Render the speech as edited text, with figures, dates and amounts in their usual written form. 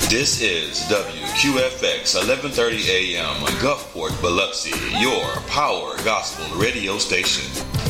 This is WQFX 1130 AM, Gulfport, Biloxi, your power gospel radio station.